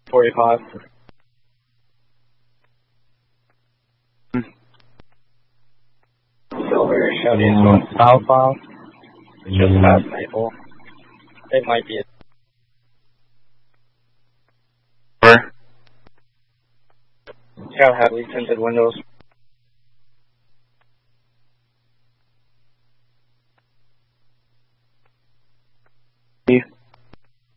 45. Silver Chevy is going southbound. Just past Maple. It might be Scout Hadley, tinted windows.